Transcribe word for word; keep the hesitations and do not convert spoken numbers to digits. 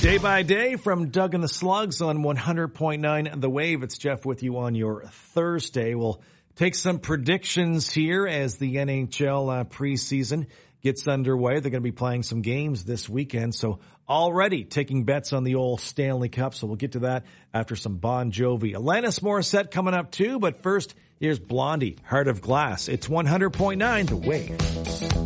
Day by day from Doug and the Slugs on one hundred point nine The Wave. It's Jeff with you on your Thursday. We'll take some predictions here as the N H L uh, preseason gets underway. They're going to be playing some games this weekend. So already taking bets on the old Stanley Cup. So we'll get to that after some Bon Jovi. Alanis Morissette coming up too. But first, here's Blondie, Heart of Glass. It's one hundred point nine The Wave.